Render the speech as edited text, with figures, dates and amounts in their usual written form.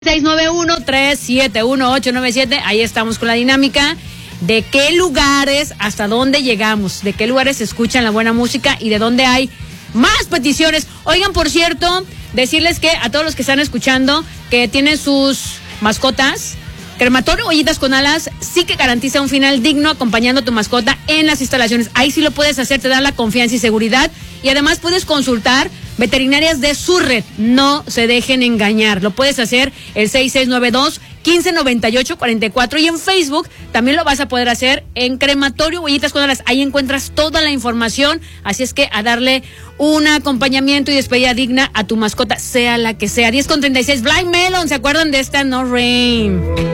691-371-897, ahí estamos con la dinámica de qué lugares, hasta dónde llegamos, de qué lugares se escuchan la buena música y de dónde hay más peticiones. Oigan, por cierto, decirles que a todos los que están escuchando, que tienen sus mascotas, Crematorio Huellitas con Alas sí que garantiza un final digno acompañando a tu mascota en las instalaciones. Ahí sí lo puedes hacer, te dan la confianza y seguridad, y además puedes consultar veterinarias de su red. No se dejen engañar. Lo puedes hacer el 6692-1598-44, y en Facebook también lo vas a poder hacer en Crematorio Huellitas con Alas. Ahí encuentras toda la información, así es que a darle un acompañamiento y despedida digna a tu mascota, sea la que sea. 10:36, Blind Melon, ¿se acuerdan de esta? No Rain.